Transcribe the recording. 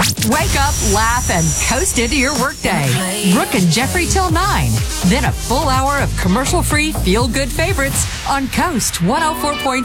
Wake up, laugh, and coast into your workday. Brooke and Jeffrey till 9. Then a full hour of commercial-free feel-good favorites on Coast 104.5.